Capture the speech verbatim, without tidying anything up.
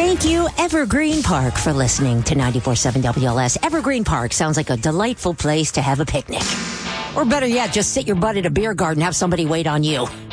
Thank you, Evergreen Park, for listening to ninety-four point seven W L S. Evergreen Park sounds like a delightful place to have a picnic. Or better yet, just sit your butt at a beer garden and have somebody wait on you.